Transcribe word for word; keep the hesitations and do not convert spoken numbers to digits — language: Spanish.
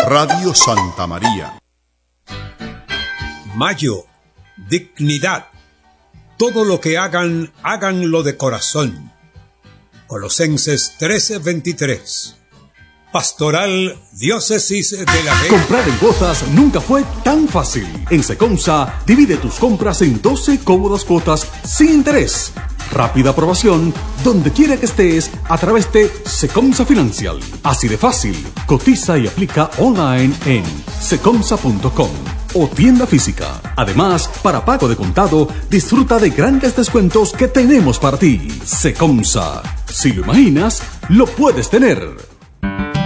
Radio Santa María. Mayo, dignidad. Todo lo que hagan, háganlo de corazón. Colosenses trece veintitrés. Pastoral Diócesis de La Vega. Comprar en cuotas nunca fue tan fácil. En Secomsa, divide tus compras en doce cómodas cuotas sin interés. Rápida aprobación donde quiera que estés a través de Secomsa Financial. Así de fácil. Cotiza y aplica online en secomsa punto com o tienda física. Además, para pago de contado, disfruta de grandes descuentos que tenemos para ti. Secomsa. Si lo imaginas, lo puedes tener.